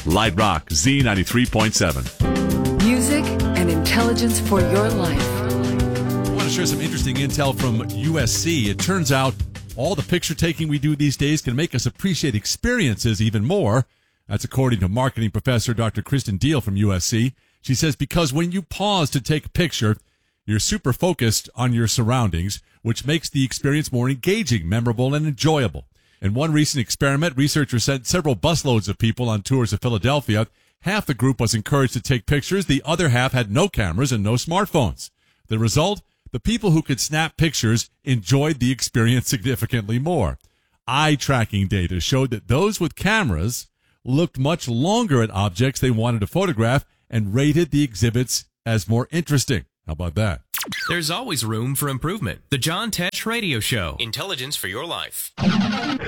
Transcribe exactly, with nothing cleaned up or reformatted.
Light Rock, Z ninety-three point seven. Music and intelligence for your life. I want to share some interesting intel from U S C. It turns out all the picture taking we do these days can make us appreciate experiences even more. That's according to marketing professor Doctor Kristen Deal from U S C. She says because when you pause to take a picture, you're super focused on your surroundings, which makes the experience more engaging, memorable, and enjoyable. In one recent experiment, researchers sent several busloads of people on tours of Philadelphia. Half the group was encouraged to take pictures. The other half had no cameras and no smartphones. The result? The people who could snap pictures enjoyed the experience significantly more. Eye tracking data showed that those with cameras looked much longer at objects they wanted to photograph and rated the exhibits as more interesting. How about that? There's always room for improvement. The John Tesh Radio Show. Intelligence for your life.